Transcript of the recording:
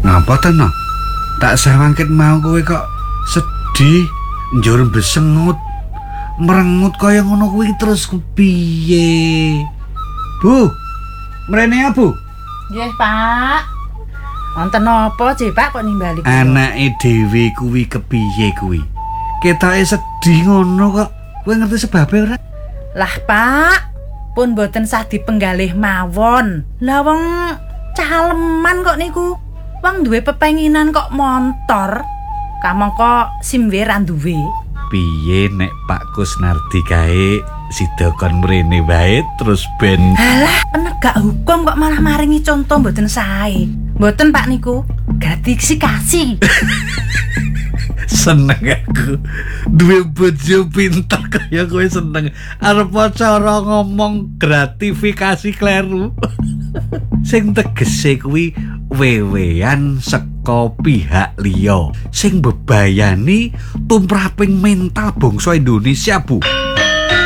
Ngapa to, no? Tak sawangket mau kowe kok sedih, njur besengut, merengut kaya ngono kuwi terus kepiye? Bu, mrene ya, Bu? Nggih, Pak. Wonten napa, Cih, Pak kok nimbali kula? Anake dhewe kuwi kepiye kuwi? Ketoke sedih ngono kok. Kowe ngerti sebabe ora? Lah, Pak, pun boten sah dipenggalih mawon. Lah wong caleman kok niku. Wong duwe pepenginan kok montor. Kamangka simwe ra duwe. Piye nek Pak Kusnardi kae sida kon mrene wae terus ben Halah, penegak hukum kok malah maringi contoh mboten sae. Mboten Pak niku, gratifikasi. seneng aku duwe bojo pinter kaya kowe seneng arep cara ngomong gratifikasi kleru. Sing tegese kuwi wewean saka pihak liya sing bebayani tumraping mental bangsa Indonesia, Bu.